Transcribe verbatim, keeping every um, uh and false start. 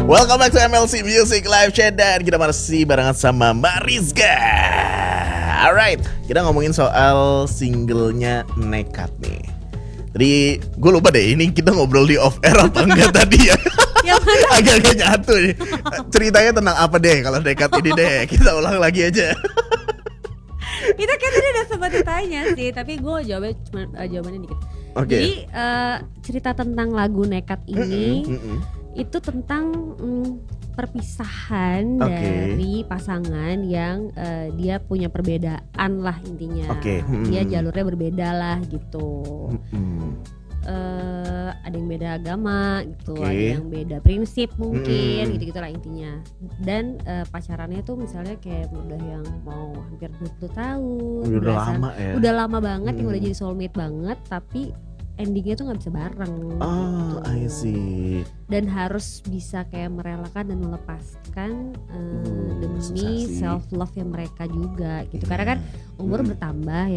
Welcome back to M L C Music Live Chat. Dan kita masih barengan sama Mbak Rizka. Alright, kita ngomongin soal singlenya Nekat nih. Tadi gue lupa deh, ini kita ngobrol di off air apa enggak tadi ya. Agak-agak nyatu nih. Ceritanya tentang apa deh kalau Nekat ini deh. Kita ulang lagi aja. Kita kan tadi udah sempat ditanya sih, tapi gue jawabnya cuma uh, jawabannya dikit. Okay. Jadi uh, cerita tentang lagu Nekat ini Mm-mm, mm-mm. itu tentang mm, perpisahan Okay. dari pasangan yang uh, dia punya perbedaan lah intinya. Okay. Dia Mm-mm. jalurnya berbeda lah gitu. Mm-mm. Uh, ada yang beda agama gitu, Okay. ada yang beda prinsip mungkin, Mm. gitu-gitulah intinya. Dan uh, pacarannya tuh misalnya kayak udah yang mau hampir dua puluh tahun, Udah belasan- lama ya. udah lama banget, yang Mm. udah jadi soulmate banget, tapi endingnya tuh nggak bisa bareng. Oh, gitu. I see. Dan harus bisa kayak merelakan dan melepaskan uh, Uh, susah demi sih. self love yang mereka juga gitu. Karena kan umur Mm. bertambah